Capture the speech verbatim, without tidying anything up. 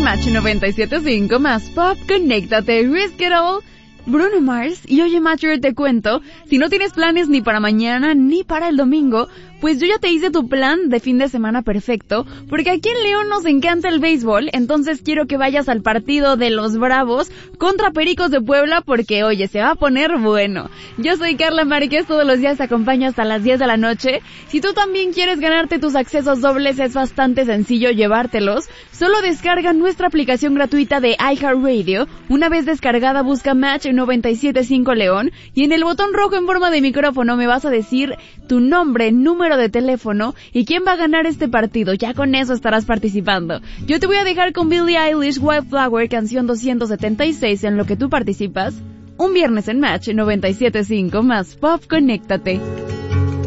Match noventa y siete punto cinco más Pop, conéctate, Risk It All, Bruno Mars. Y oye, Matcher, te cuento, si no tienes planes ni para mañana ni para el domingo, pues yo ya te hice tu plan de fin de semana perfecto, porque aquí en León nos encanta el béisbol, entonces quiero que vayas al partido de los Bravos contra Pericos de Puebla, porque oye, se va a poner bueno. Yo soy Carla Márquez, todos los días te acompaño hasta las diez de la noche. Si tú también quieres ganarte tus accesos dobles, es bastante sencillo llevártelos. Solo descarga nuestra aplicación gratuita de iHeartRadio. Una vez descargada, busca Match noventa y siete punto cinco León, y en el botón rojo en forma de micrófono me vas a decir tu nombre, número de teléfono y quién va a ganar este partido. Ya con eso estarás participando. Yo te voy a dejar con Billie Eilish, Wildflower, canción doscientos setenta y seis, en lo que tú participas. Un viernes en Match noventa y siete punto cinco más Pop, conéctate.